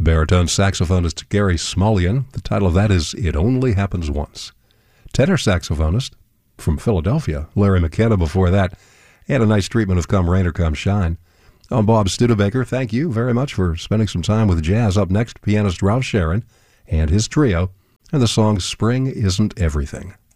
baritone saxophonist Gary Smulyan. The title of that is It Only Happens Once. Tenor saxophonist from Philadelphia, Larry McKenna before that. He had a nice treatment of Come Rain or Come Shine. I'm Bob Studebaker. Thank you very much for spending some time with jazz. Up next, pianist Ralph Sharon and his trio, and the song Spring Isn't Everything.